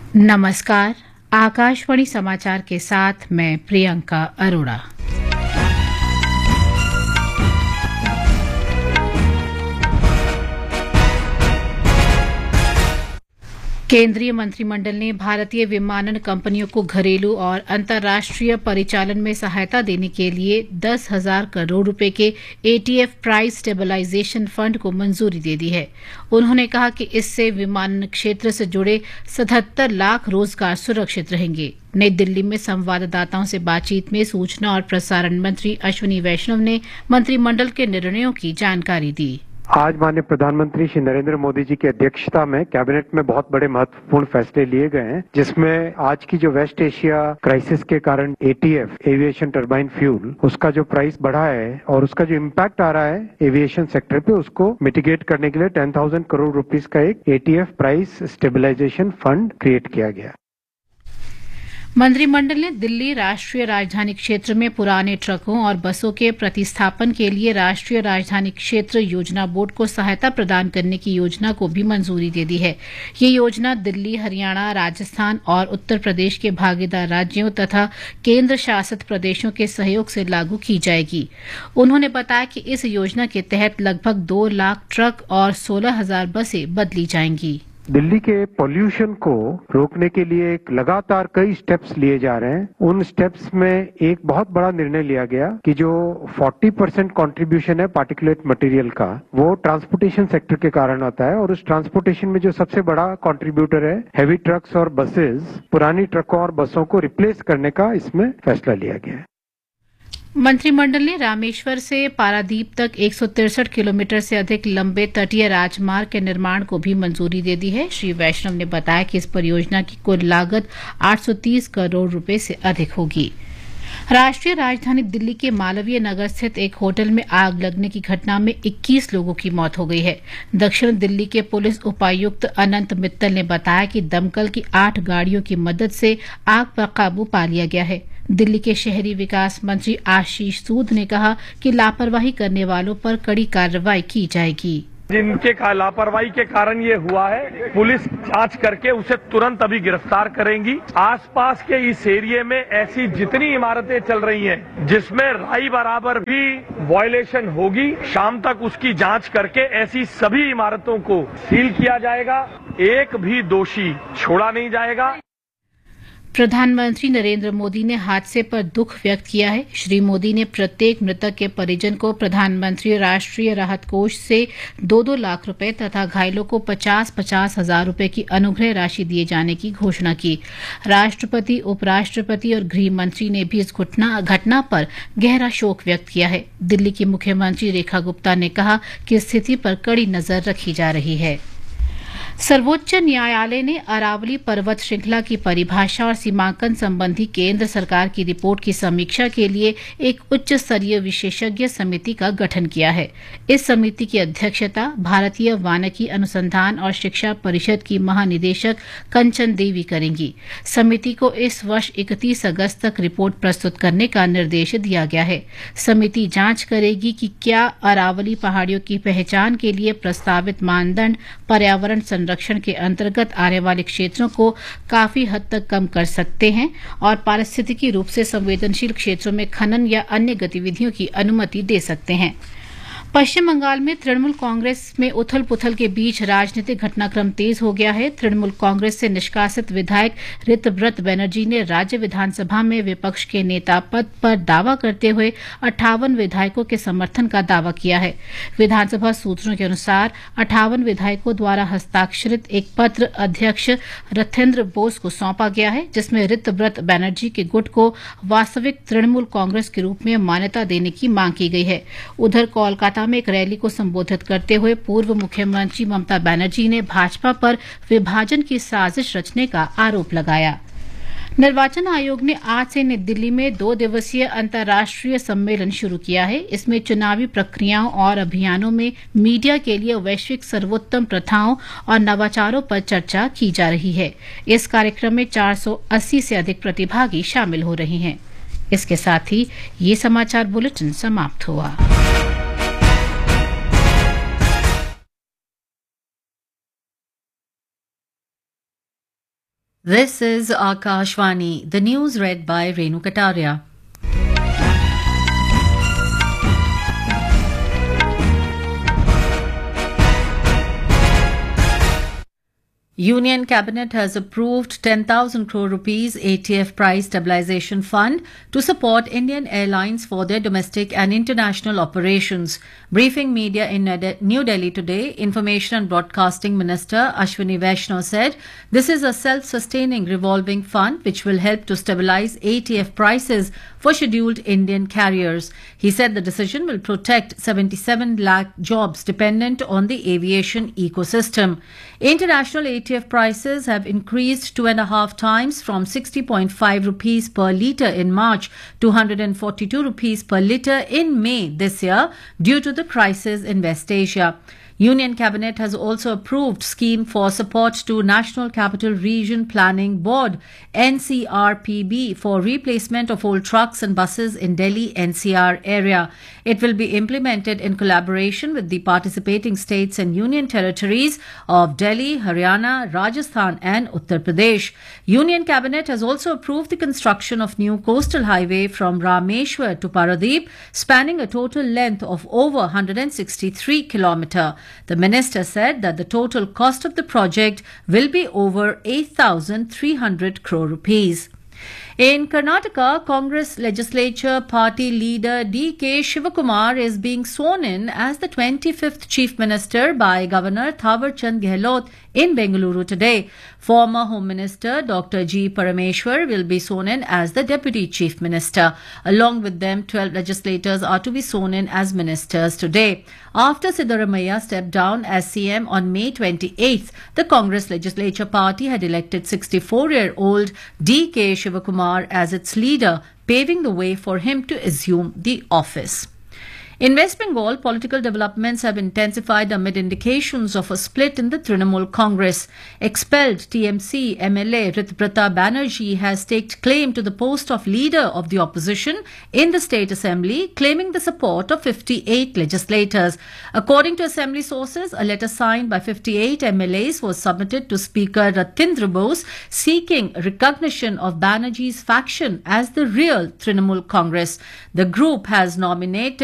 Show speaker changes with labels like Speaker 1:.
Speaker 1: नमस्कार। आकाशवाणी समाचार के साथ मैं प्रियंका अरोड़ा। केंद्रीय मंत्रिमंडल ने भारतीय विमानन कंपनियों को घरेलू और अंतर्राष्ट्रीय परिचालन में सहायता देने के लिए 10,000 करोड़ रुपए के एटीएफ प्राइस स्टेबलाइजेशन फंड को मंजूरी दे दी है। उन्होंने कहा कि इससे विमानन क्षेत्र से जुड़े 77 लाख रोजगार सुरक्षित रहेंगे। नई दिल्ली में संवाददाताओं से बातचीत में सूचना और प्रसारण मंत्री अश्विनी वैष्णव ने मंत्रिमंडल के निर्णयों की जानकारी दी।
Speaker 2: आज माननीय प्रधानमंत्री श्री नरेंद्र मोदी जी की अध्यक्षता में कैबिनेट में बहुत बड़े महत्वपूर्ण फैसले लिए गए हैं, जिसमें आज की जो वेस्ट एशिया क्राइसिस के कारण एटीएफ एविएशन टर्बाइन फ्यूल उसका जो प्राइस बढ़ा है और उसका जो इम्पैक्ट आ रहा है एविएशन सेक्टर पे, उसको मिटिगेट करने के लिए 10,000 करोड़ रुपीस का एक ETF price stabilization fund create किया गया।
Speaker 1: मंत्रिमंडल ने दिल्ली राष्ट्रीय राजधानी क्षेत्र में पुराने ट्रकों और बसों के प्रतिस्थापन के लिए राष्ट्रीय राजधानी क्षेत्र योजना बोर्ड को सहायता प्रदान करने की योजना को भी मंजूरी दे दी है। ये योजना दिल्ली, हरियाणा, राजस्थान और उत्तर प्रदेश के भागीदार राज्यों तथा केंद्र शासित प्रदेशों के सहयोग से लागू की जाएगी। उन्होंने बताया कि इस योजना के तहत लगभग 2 लाख ट्रक और 16,000 बसें बदली जाएंगी।
Speaker 2: दिल्ली के पोल्यूशन को रोकने के लिए एक लगातार कई स्टेप्स लिए जा रहे हैं। उन स्टेप्स में एक बहुत बड़ा निर्णय लिया गया कि जो 40% कंट्रीब्यूशन है पार्टिकुलेट मटेरियल का, वो ट्रांसपोर्टेशन सेक्टर के कारण होता है, और उस ट्रांसपोर्टेशन में जो सबसे बड़ा कंट्रीब्यूटर है हैवी ट्रक्स और बसेस, पुरानी ट्रकों और बसों को रिप्लेस करने का इसमें फैसला लिया गया है।
Speaker 1: मंत्रिमंडल ने रामेश्वर से पारादीप तक 163 किलोमीटर से अधिक लंबे तटीय राजमार्ग के निर्माण को भी मंजूरी दे दी है। श्री वैष्णव ने बताया कि इस परियोजना की कुल लागत 830 करोड़ रुपए से अधिक होगी। राष्ट्रीय राजधानी दिल्ली के मालवीय नगर स्थित एक होटल में आग लगने की घटना में 21 लोगों की मौत हो गई है। दक्षिण दिल्ली के पुलिस उपायुक्त अनंत मित्तल ने बताया कि दमकल की 8 गाड़ियों की मदद से आग पर काबू पा लिया गया है। दिल्ली के शहरी विकास मंत्री आशीष सूद ने कहा कि लापरवाही करने वालों पर कड़ी कार्रवाई की जाएगी।
Speaker 3: जिनके लापरवाही के कारण ये हुआ है, पुलिस जांच करके उसे तुरंत अभी गिरफ्तार करेंगी। आसपास के इस एरिया में ऐसी जितनी इमारतें चल रही हैं जिसमें राई बराबर भी वायलेशन होगी, शाम तक उसकी जांच करके ऐसी सभी इमारतों को सील किया जाएगा। एक भी दोषी छोड़ा नहीं जाएगा।
Speaker 1: प्रधानमंत्री नरेंद्र मोदी ने हादसे पर दुख व्यक्त किया है। श्री मोदी ने प्रत्येक मृतक के परिजन को प्रधानमंत्री राष्ट्रीय राहत कोष से 2-2 लाख रुपए तथा घायलों को 50-50 हजार रुपए की अनुग्रह राशि दिए जाने की घोषणा की। राष्ट्रपति, उपराष्ट्रपति और गृह मंत्री ने भी इस घटना पर गहरा शोक व्यक्त किया है। दिल्ली की मुख्यमंत्री रेखा गुप्ता ने कहा कि स्थिति पर कड़ी नजर रखी जा रही है। सर्वोच्च न्यायालय ने अरावली पर्वत श्रृंखला की परिभाषा और सीमांकन संबंधी केंद्र सरकार की रिपोर्ट की समीक्षा के लिए एक उच्च स्तरीय विशेषज्ञ समिति का गठन किया है। इस समिति की अध्यक्षता भारतीय वानिकी अनुसंधान और शिक्षा परिषद की महानिदेशक कंचन देवी करेंगी। समिति को इस वर्ष 31 अगस्त तक रिपोर्ट प्रस्तुत करने का निर्देश दिया गया है। समिति जांच करेगी कि क्या अरावली पहाड़ियों की पहचान के लिए प्रस्तावित मानदंड पर्यावरण संरक्षण के अंतर्गत आने वाले क्षेत्रों को काफी हद तक कम कर सकते हैं और पारिस्थितिकी रूप से संवेदनशील क्षेत्रों में खनन या अन्य गतिविधियों की अनुमति दे सकते हैं। पश्चिम बंगाल में तृणमूल कांग्रेस में उथल पुथल के बीच राजनीतिक घटनाक्रम तेज हो गया है। तृणमूल कांग्रेस से निष्कासित विधायक ऋतव्रत बनर्जी ने राज्य विधानसभा में विपक्ष के नेता पद पर दावा करते हुए 58 विधायकों के समर्थन का दावा किया है। विधानसभा सूत्रों के अनुसार 58 विधायकों द्वारा हस्ताक्षरित एक पत्र अध्यक्ष रथेंद्र बोस को सौंपा गया है, जिसमें ऋतव्रत बनर्जी के गुट को वास्तविक तृणमूल कांग्रेस के रूप में मान्यता देने की मांग की गई है। उधर कोलकाता में एक रैली को संबोधित करते हुए पूर्व मुख्यमंत्री ममता बनर्जी ने भाजपा पर विभाजन की साजिश रचने का आरोप लगाया। निर्वाचन आयोग ने आज से नई दिल्ली में 2 दिवसीय अंतर्राष्ट्रीय सम्मेलन शुरू किया है। इसमें चुनावी प्रक्रियाओं और अभियानों में मीडिया के लिए वैश्विक सर्वोत्तम प्रथाओं और नवाचारों पर चर्चा की जा रही है। इस कार्यक्रम में 480 से अधिक प्रतिभागी शामिल हो रहे हैं। इसके साथ ही ये समाचार बुलेटिन समाप्त हुआ।
Speaker 4: This is Akashvani, the news read by Renu Kataria. Union Cabinet has approved 10,000 crore rupees ATF price stabilization fund to support Indian Airlines for their domestic and international operations. Briefing media in New Delhi today, Information and Broadcasting Minister Ashwini Vaishnaw said this is a self-sustaining revolving fund which will help to stabilize ATF prices for scheduled Indian carriers. He said the decision will protect 77 lakh jobs dependent on the aviation ecosystem. International ATF prices have increased 2.5 times from 60.5 rupees per litre in March to 142 rupees per litre in May this year due to the crisis in West Asia. Union Cabinet has also approved scheme for support to National Capital Region Planning Board NCRPB for replacement of old trucks and buses in Delhi NCR area. It will be implemented in collaboration with the participating states and union territories of Delhi, Haryana, Rajasthan and Uttar Pradesh. Union Cabinet has also approved the construction of new coastal highway from Rameshwar to Paradeep, spanning a total length of over 163 kilometers. The minister said that the total cost of the project will be over 8,300 crore rupees. In Karnataka, Congress legislature party leader D.K. Shivakumar is being sworn in as the 25th Chief Minister by Governor Thawar Chand Gehlot in Bengaluru today. Former Home Minister Dr. G. Parameshwar will be sworn in as the Deputy Chief Minister. Along with them, 12 legislators are to be sworn in as ministers today. After Siddaramaiah stepped down as CM on May 28th, the Congress legislature party had elected 64-year-old D.K. Shivakumar as its leader, paving the way for him to assume the office. In West Bengal, political developments have intensified amid indications of a split in the Trinamool Congress. Expelled TMC MLA Ritbrata Banerjee has staked claim to the post of leader of the opposition in the State Assembly, claiming the support of 58 legislators. According to Assembly sources, a letter signed by 58 MLAs was submitted to Speaker Ratindra Bose seeking recognition of Banerjee's faction as the real Trinamool Congress. The group has nominated